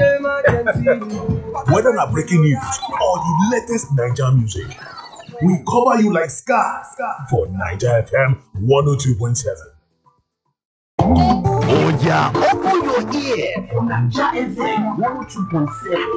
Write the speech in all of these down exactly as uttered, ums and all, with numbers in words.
Whether na breaking news or the latest Naija music, we cover you like Scar for Naija F M one oh two point seven. Oh yeah, open your ear for Naija F M one oh two point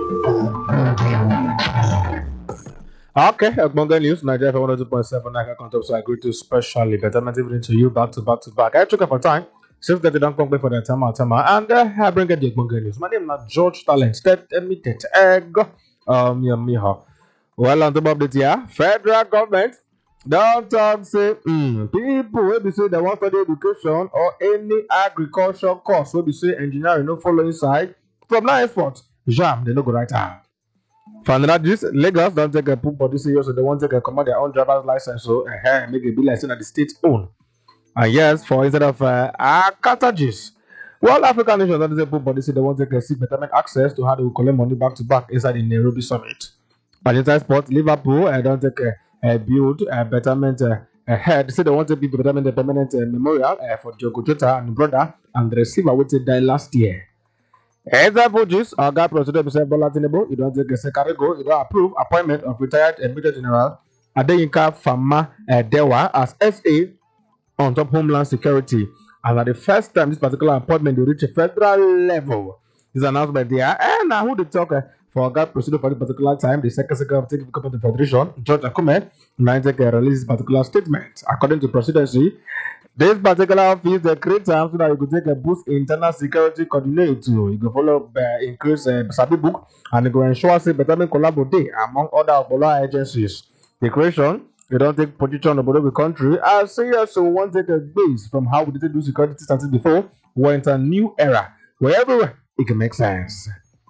seven. Okay, Ogbonge News, Naija F M one oh two point seven, Naija Content, so I agree to specially betterment evening to you back to back to back. I took up for time, since that they don't come back for the time, time, and uh, I bring it the Ogbonge News. My name is George Talent, State Emitted Egg, um, yeah, me, huh? Well, on top of it, yeah, federal government don't talk say mm, people will be say they want study education or any agriculture course will be say engineering no follow inside from now henceforth jam they no go right hand. For another this Lagos don't take a put body serious so they want to take a command their own driver's license so uh, make it be like saying that the state own. And yes, for instead of uh, uh cartridges. Well, African nations don't take put body say they want to take a seek betterment access to how they will collect money back to back inside the Nairobi summit. Argentine sport Liverpool uh, don't take a uh, build a uh, betterment uh, ahead. Say they want to be betterment a permanent uh, memorial uh, for Diogo Jota and brother and the receiver which died last year. Example juice, our guy President Mister Bola Tinubu, you don't take a second go, you don't approve appointment of retired uh, Major General Adeyinka Fama uh, Dewa as S A on top Homeland Security. And at the first time this particular appointment will reach a federal level. This announcement there, and now who they talk uh, for God proceeded for this particular time, the second secretary of the Government Federation, George Akume, now take a release this particular statement. According to presidency, this particular office they create time so that you could take a boost internal security coordinate. You go follow uh, increase uh, Sabi book and you go ensure say betterment collaborate among other Obola agencies. The creation they don't take position about the country as serious want to take a base from how we did do security started before. We enter a new era where everywhere it can make sense.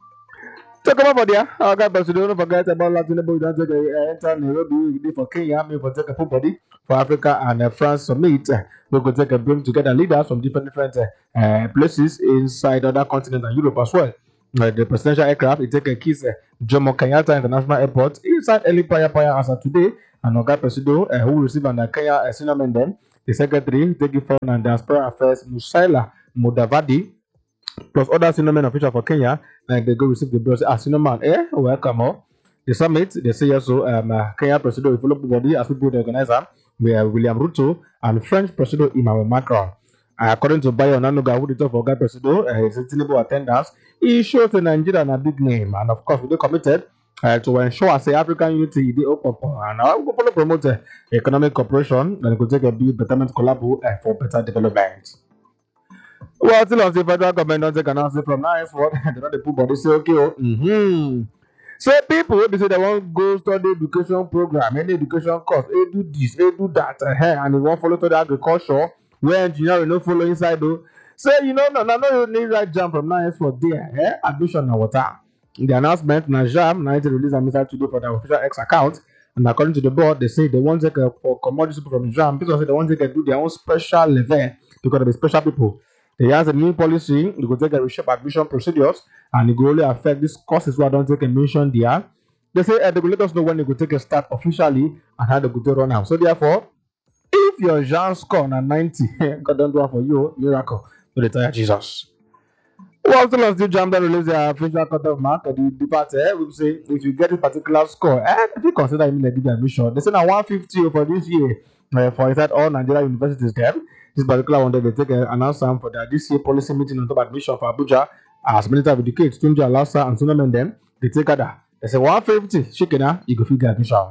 Talk about for there. Our guy, but you don't forget about Latin. You don't take a enter Nairobi for Kenya. Me for take a full body for Africa and uh, France summit. We could take a bring together leaders from different different uh, places inside other continents and Europe as well. Uh, the presidential aircraft it take a kiss uh, Jomo Kenyatta International Airport inside Eli Paya Paya as of today. And our guy Presido uh, who received an uh, Kenya uh, Senior Menden, the secretary taking foreign and diaspora affairs Musaila Mudavadi. Plus other senior men officials for Kenya, like they go receive the bill. Say, ah, senior man, eh, welcome. Oh. The summit, they say also, um, uh, Kenya President will follow body as people the organizer, we have William Ruto and French President Emmanuel Macron. Uh, according to Bayo Nanuga, who the top for God President, uh, his Tinubu attendance, he shows the Nigerian a big name, and of course, we committed uh, to ensure say African unity. They open and now we will promote uh, economic cooperation and could take a big betterment collab uh, for better development. Well, still on the federal government don't take an answer from now henceforth. They don't put body say okay. Oh, mm-hmm. So people they say they want go study education program, any education course, they do this, they do that, uh, and they want follow to the agriculture, where engineering no follow inside though. So you know, no, no, no, you need that jump from now henceforth there. Eh? Admission now water. The announcement, Najam, now to release a message today for their official X account. And according to the board, they say they want to take a for commodities from Jam because they want to take a, do their own special level because of the special people. They has a new policy, you go take a reshape admission procedures and it will only affect these courses who I don't take a mention there. They say uh, they will let us know when you go take a start officially and how they go to run out. So therefore, if your Jean score na ninety, God don't do it for you, miracle to the entire Jesus. Well, still on still Jam that release their official cut off mark at the departure, we say if you get a particular score, and if you consider you give you admission, they say now one fifty for this year uh, for inside all Nigeria universities them. This particular one, they take an announcement for the this year policy meeting on top admission for Abuja as Minister of Education, Tunji Alasa and Sunamen them. They take that. They say one fifty, shikena, you go figure admission.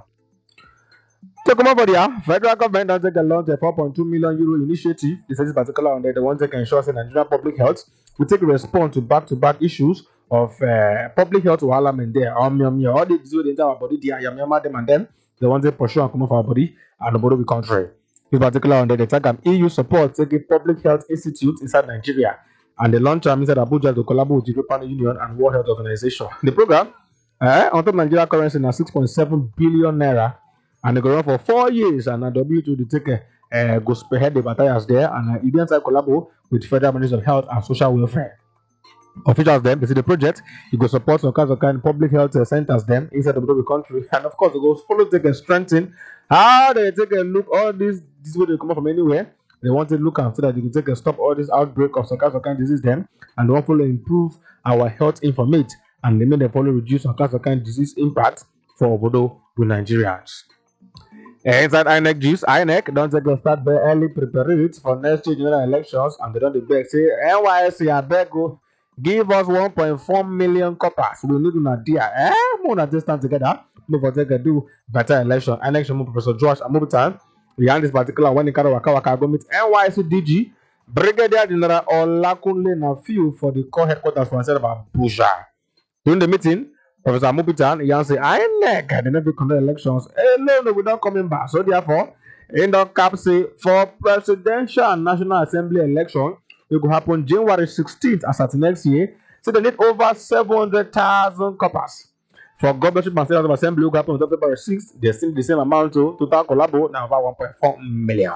So come over there, federal government don't take a launch a four point two million euro initiative. They say this particular one, they want to ensure that Nigerian public health will take a response to back-to-back issues of uh, public health wahala men there. Um, um, all the disease in our body, they are them and them. They want to pursue and come off our body and the body of the country. In particular, under the tag E U support taking public health institute inside Nigeria, and the launch time inside Abuja to collaborate with the European Union and World Health Organization. The program, uh, on top Nigeria currency, now six point seven billion naira, and they go run for four years. And uh, W two to take a uh, go spearhead the battalions there, and uh, it inside collaborate with Federal Ministry of Health and Social Welfare. Officials them, they see the project, you go support some kinds of kind of public health uh, centers them inside the country, and of course, they go follow take a strengthen how they take a look all these this way they come up from anywhere. They want to look at so that they can take a stop all this outbreak of some kind of kind disease then, and they want to improve our health informate, and they may they follow reduce some kind of kind disease impact for Obodo with Nigerians. Inside I N E C juice, I N E C don't take a start by early preparatory for next year general elections, and they don't beg say N Y S C I beg go give us one point four million coppers. We need an idea. Eh, more than this time together. Move for take a do better election. Election move Professor Josh Amubitan. We have this particular one in Waka Waka go meet N Y S C D G Brigadier General Olakunle Nafiu for the core headquarters for instead of Abuja. During the meeting, Professor Amubitan, he answered, I N E C, they never conduct elections. Eh, no, no, we're not coming back. So therefore, in the cap say for presidential and national assembly election, it will happen January sixteenth as at next year. So they need over seven hundred thousand coppers. For governorship and state assembly, it will happen on February sixth. They still the same amount to total collabo now over one point four million.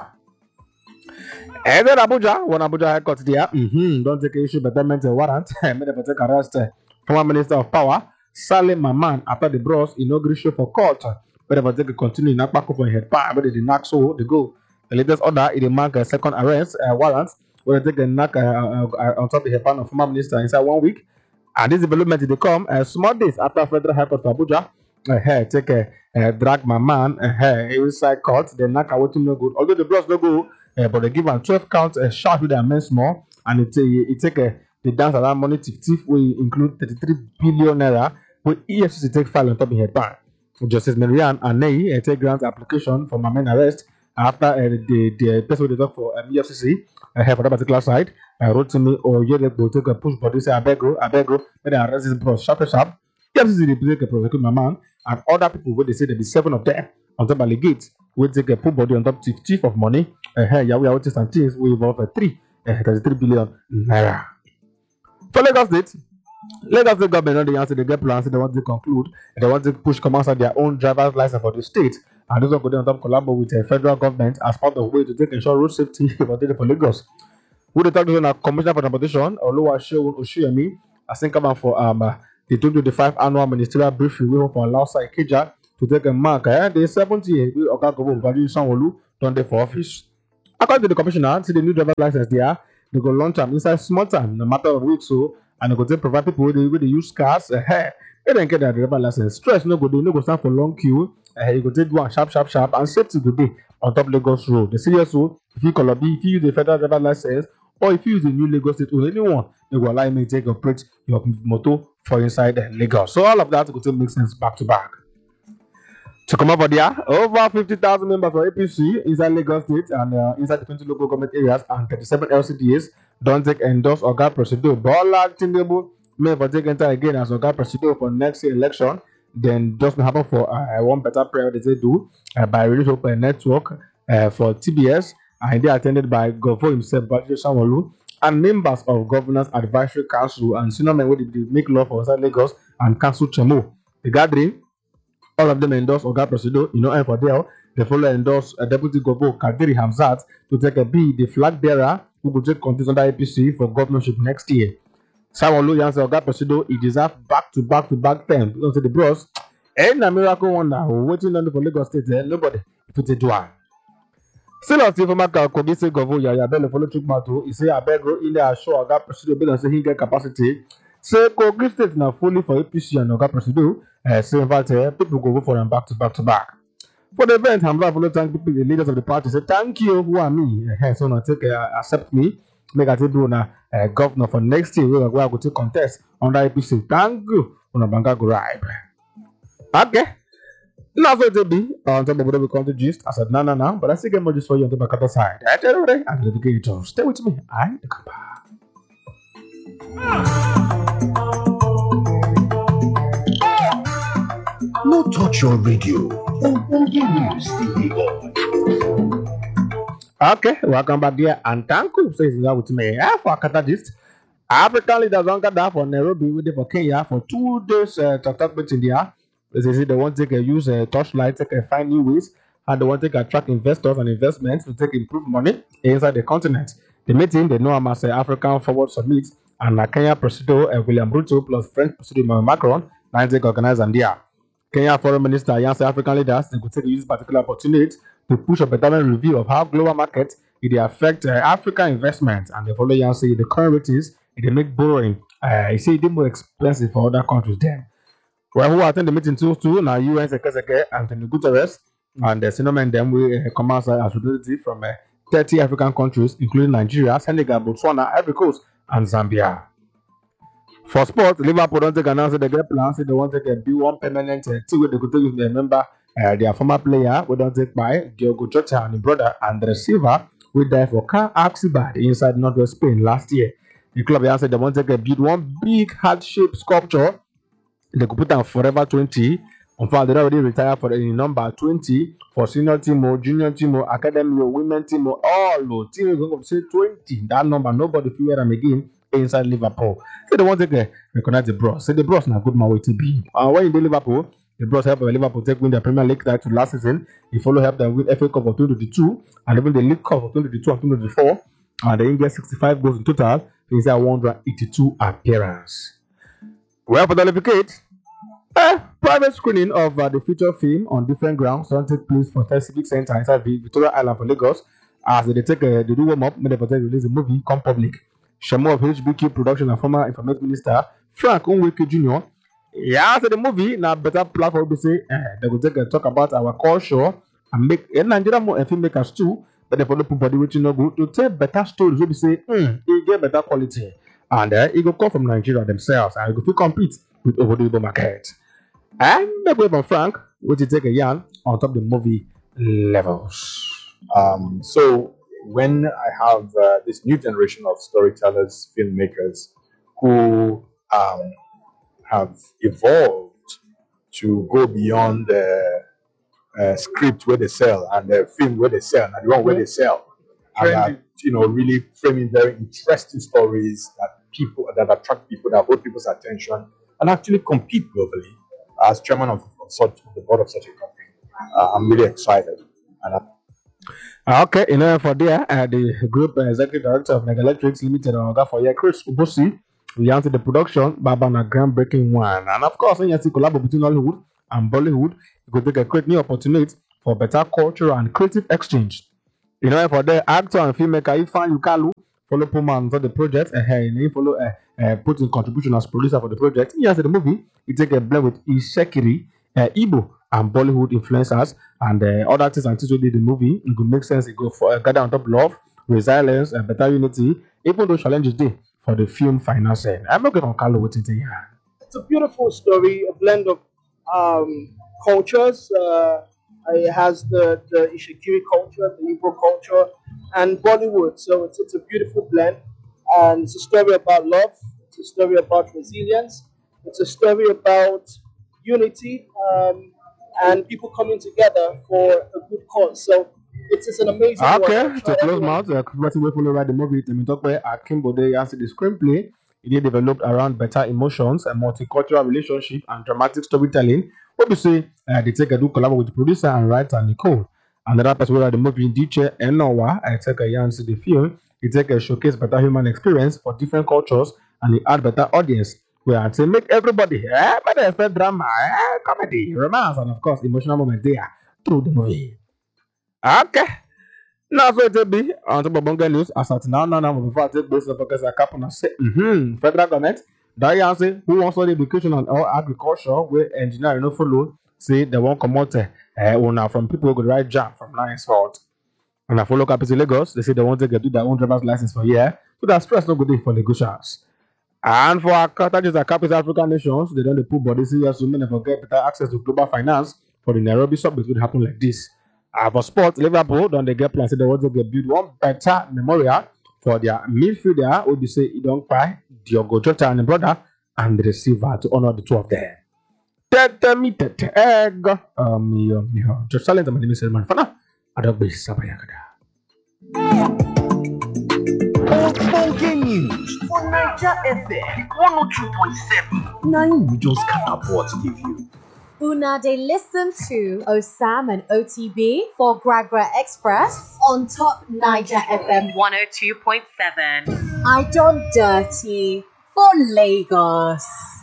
And then Abuja, one Abuja headquarters there, mm-hmm, don't take issue betterment a warrant. Made them take arrest uh, former Minister of Power, Salim Maman, after the bros inauguration for court. But they take continue in Akpako for head power, but they did not so they go. The latest order is the mark a second arrest uh, warrant. Where they take a knock uh, uh, uh, on top of the pan of former minister inside one week. And this development they come uh, small days after Federal High Court of Abuja. Uh, hey, take a uh, drag my man, uh, hey, inside court, they knock out no good. Although the bros no go, uh, but they give them twelve counts a uh, shot with their men small, and it uh, it take a uh, the dance around money thief thief will include thirty-three billion naira. With E F C C take file on top of her ban. Justice Marianne Anei uh, take grant application for my men arrest after uh, the the person they talk for um, E F C C. Uh, for that particular side, I wrote to me, or yeah, they will take a push body, say, I beg you, I beg you, let them arrest this bro, sharp, sharp. E F C C, they take a prosecute my man, and other people, where they say there be seven of them on top of the gate, will take a pull body on top chief, chief of money, uh, hey, yeah, we are watching and things, we involve a three, uh, thirty-three billion naira. For Lagos State, Lagos State government, they answer, they get plans, they want to conclude, they want to push commerce on their own driver's license for the state. And this one go on top collaborate with the federal government as part of a way to take ensure road safety for Lagos. We the talk to the Commissioner for Transportation, Oluwaseun Oshuyemi, I think come for um uh, the twenty twenty-five annual ministerial briefing. We hope for Lausa Ikeja to take a mark. Eh? The seventy year we Oga Gobo Badu Sanwo-Olu done there for office. According to the commissioner, see the new driver license there, they go launch them inside small time, no matter of weeks so, and they go take provide people with the, with the use cars. Uh, hey, they don't get their driver license. Stress no go they no go stand for long queue. Uh, you go take one sharp, sharp, sharp, and safety today on top Lagos Road. The serious road, if you call up, if you use the federal driver license, or if you use the new Lagos State or anyone, they will allow you to take operate your motor for inside Lagos. So all of that will make sense back to back. To come over there, over fifty thousand members of A P C inside Lagos State and uh, inside the twenty local government areas and thirty-seven L C D As don't take endorse Oga Presido. Bola Tinubu may for take enter again as Oga Presido for next year election. Then doesn't happen for uh, one better prayer that they do uh, by Release Open Network uh, for T B S, and they are attended by Govo himself, Badu Sanwo-Olu, and members of Governance Advisory Council and senior men who make law for inside Lagos and Council Chemo. The gathering, all of them endorse Oga Presido, you know, and for there, they follow endorse uh, Deputy Govo Kadiri Hamzat to take a be the flag bearer who could take contest under A P C for governorship next year. Sanwo-Olu answer Oga Presido, he deserves back to back to back term. Because the bros, and a miracle wonder waiting on the for Lagos State, eh? Nobody put it one. Still on former Kogi State Govo Yaya Bello follow Chukmato, he say I beg go in there show Oga Presido bill and say he get capacity. Say Kogi State now fully for A P C and Oga Presido, uh, say in fact uh, people go for them back to back to back. For the event, I'm going to thank people, the leaders of the party. Say thank you, who are me? Uh, so now take uh, accept me. Make a table na uh, governor for next year. We are going to contest under A P C. Thank you. On a banker go right. Okay. Now so to be on top of what we come to gist. I said no no no, but I still get more just for you on the back of the side. I tell you today, I'm going to get you. Stay with me. I come back. No touch your radio. News T V on. Okay, welcome back there, and thank you for saying that with me. Yeah, for Akata gist. African leaders on Ghana for Nairobi, waiting for Kenya for two days. Uh, to talk about India. They say they want to take a use a uh, torchlight, take a find new ways, and they want to take attract investors and investments to take improve money inside the continent. The meeting they know as uh, African Forward Summit, and uh, Kenya President uh, William Ruto plus French President Emmanuel Macron, now take organize and there. Kenya Foreign Minister Yansi African leaders they could take use this particular opportunity to push a betterment review of how global markets it dey affect uh, African investment, and they follow you and say the current rate is it dey make borrowing. Uh, you see, it dey more expensive for other countries. Then, well, who attend the meeting too? Too now, U N Sekeseke, Anthony Guterres, and the senior men them we uh, come as a representative from uh, thirty African countries, including Nigeria, Senegal, Botswana, Ivory Coast, and Zambia. For sports, Liverpool don't take announced they get plans. They want to take build one permanent uh, team where they could take with their member, uh, their former player. We don't take by Diogo Jota and his brother Andre Silva. We died for car accident inside Northwest Spain last year. The club has said they want to take build one big heart-shaped sculpture. They could put on forever twenty. In fact, they already retired for the number twenty for senior team or junior team or academy or women team or all or team is going to say twenty. That number nobody feel them again inside Liverpool. So they want to take, recognize the bros. Say the bros now good man way to be. And when in the Liverpool, the bros help Liverpool take win the Premier League title last season. He follow help them win F A Cup of twenty twenty-two and even the League Cup of twenty twenty-two and twenty twenty-four. And they get sixty-five goals in total. Inside one hundred eighty-two appearance. Well, for the Olympics, a private screening of uh, the feature film on different grounds don't take place for Thai Civic Center inside Victoria Island for Lagos. As they take uh, they do warm up, when they release the movie come public. Shamo of H B Q Production and former Information Minister Frank Onweke Junior Yeah, so the movie now better platform to say eh, they will take a talk about our culture and make in Nigeria more filmmakers too. But they follow body which you know good to tell better stories. We say, hmm, it get better quality, and uh, it will come from Nigeria themselves, and it will compete with over the market. And the way from Frank, which take a yarn on top of the movie levels. Um, so when I have uh, this new generation of storytellers, filmmakers, who um, have evolved to go beyond the uh, script where they sell and the film where they sell and the one where they sell, and are, you know, really framing very interesting stories that people that attract people, that hold people's attention, and actually compete globally. As chairman of, of such of the board of such a company, uh, I'm really excited. And I, Uh, Okay, you know, for there, uh, the group uh, executive director of Mega Electrics Limited, uh, for yeah, Chris Ubosi, we answered the production, Baba a groundbreaking one. And of course, when you see collab between Hollywood and Bollywood, it could take a great new opportunity for better cultural and creative exchange. You know, for the actor and filmmaker Ifan Yukalu, follow Puma on the project, uh, and he follow uh, uh, put in contribution as producer for the project. He answered the movie, he take a blend with Ishekiri, uh, Igbo, and Bollywood influencers and uh, other artists and artists who did the movie. It could make sense. It go for uh, gather on top love, resilience, and better unity, even though challenges day for the film financing. I'm not going to call it what it is. It's a beautiful story, a blend of um, cultures. Uh, it has the, the Ishikiri culture, the Igbo culture, and Bollywood. So it's, it's a beautiful blend. And it's a story about love. It's a story about resilience. It's a story about unity um, and people coming together for a good cause. So it's, it's an amazing Okay, work. to close mouth, uh, Kubati will follow write the movie. Let me talk about Akim Bode answer the screenplay. It is developed around better emotions and multicultural relationship and dramatic storytelling. What we say, uh, they take a do collaborate with the producer and writer Nicole. Another person who write the movie, D J Enowa, I take a yarn to the film. It take a showcase better human experience for different cultures and it add better audience. Where I say make everybody, eh, but they expect drama, eh, comedy, romance, and of course emotional moment there through the movie. Okay. Now so it be on top of Bonga News as at now, now, now, before I take this focus a couple and say, mm-hmm, federal government, that you say who wants all education and all agriculture where engineering no follow, say they won't come out uh, now from people who could write jam from now henceforth. And I follow Capital Lagos, they say they want to get do their own driver's license for a year, so that stress no good day for negotiations. And for our countries and capital African nations, they don't put body serious women and forget better access to global finance for the Nairobi summit would happen like this. Uh, for sports, Liverpool don't they get plans? They want to get build one better memorial for their midfielder. Would you say he don't cry? Diogo Jota and the brother and the receiver to honor the two of them. Tete me tete egg. Um, yo, yo. Just silent. My name is Selman Fana. I don't be Sabayakada. Ogbonge news for Naija F M one oh two point seven. Na im we just can't afford to give you. Una de listen to Osam and O T B for Gragra Express on top Niger F M one oh two point seven. I don't dirty for Lagos.